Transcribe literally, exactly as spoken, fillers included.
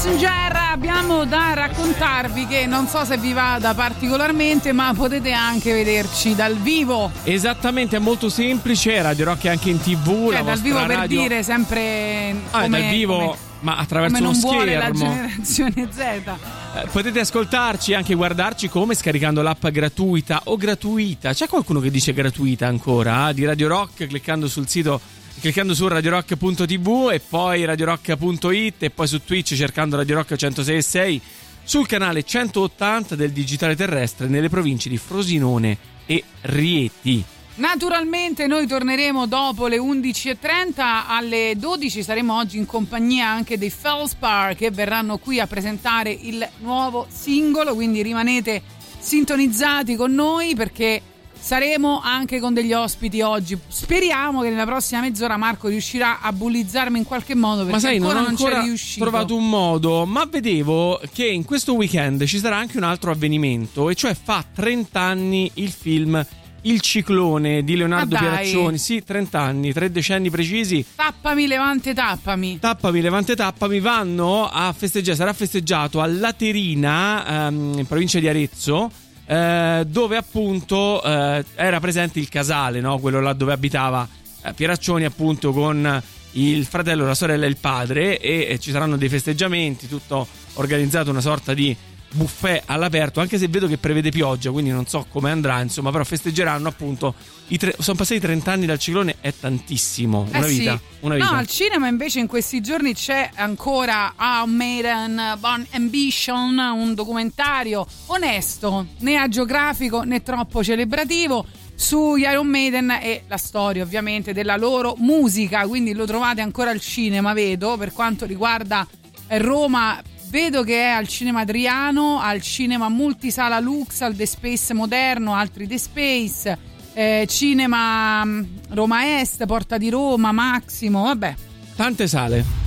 Messenger abbiamo da raccontarvi che non so se vi vada particolarmente, ma potete anche vederci dal vivo. Esattamente, è molto semplice, Radio Rock è anche in tivù. Cioè, la dal vivo radio... per dire sempre ah, come, dal vivo come, ma attraverso come uno non vuole schermo. la generazione Z. Eh, potete ascoltarci e anche guardarci come scaricando l'app gratuita o gratuita. C'è qualcuno che dice gratuita ancora? Eh? Di Radio Rock, cliccando sul sito, cliccando su radiorock punto tivù e poi radiorock punto it e poi su Twitch cercando Radio Rock centosei e sei sul canale centottanta del digitale terrestre nelle province di Frosinone e Rieti. Naturalmente noi torneremo dopo le undici e trenta, alle dodici saremo oggi in compagnia anche dei Feldspar che verranno qui a presentare il nuovo singolo, quindi rimanete sintonizzati con noi perché saremo anche con degli ospiti oggi. Speriamo che nella prossima mezz'ora Marco riuscirà a bullizzarmi in qualche modo, perché ma sai, ancora non ho non ancora c'è riuscito. trovato un modo, ma vedevo che in questo weekend ci sarà anche un altro avvenimento, e cioè fa trenta anni il film Il Ciclone di Leonardo ah, Pieraccioni. Sì, trenta anni, tre decenni precisi. Tappami Levante tappami. Tappami Levante tappami vanno a festeggiare, sarà festeggiato a Laterina, ehm, in provincia di Arezzo, eh, dove appunto eh, era presente il casale, no? Quello là dove abitava eh, Pieraccioni appunto con il fratello, la sorella e il padre, e, e ci saranno dei festeggiamenti, tutto organizzato, una sorta di buffet all'aperto, anche se vedo che prevede pioggia, quindi non so come andrà, insomma, però festeggeranno appunto i tre, sono passati trenta anni dal Ciclone, è tantissimo, una eh vita, sì. una vita. No, al cinema invece in questi giorni c'è ancora Iron Maiden Born Ambition, un documentario onesto, né agiografico né troppo celebrativo, su Iron Maiden e la storia ovviamente della loro musica, quindi lo trovate ancora al cinema, vedo, per quanto riguarda Roma. Vedo che è al Cinema Adriano, al Cinema Multisala Lux, al The Space Moderno, altri The Space, eh, Cinema Roma Est, Porta di Roma, Maximo, vabbè. Tante sale.